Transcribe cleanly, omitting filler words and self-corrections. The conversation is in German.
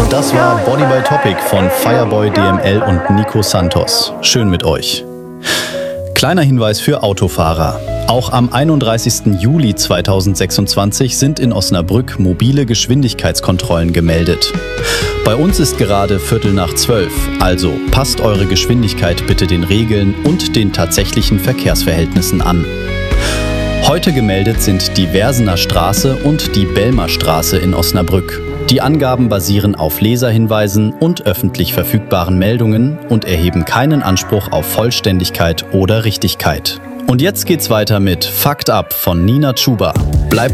Das war Body by Topic von Fireboy DML und Nico Santos. Schön mit euch. Kleiner Hinweis für Autofahrer. Auch am 31. Juli 2026 sind in Osnabrück mobile Geschwindigkeitskontrollen gemeldet. Bei uns ist gerade 11:15, also passt eure Geschwindigkeit bitte den Regeln und den tatsächlichen Verkehrsverhältnissen an. Heute gemeldet sind die Versener Straße und die Belmer Straße in Osnabrück. Die Angaben basieren auf Leserhinweisen und öffentlich verfügbaren Meldungen und erheben keinen Anspruch auf Vollständigkeit oder Richtigkeit. Und jetzt geht's weiter mit Fucked Up von Nina Chuba. Bleibt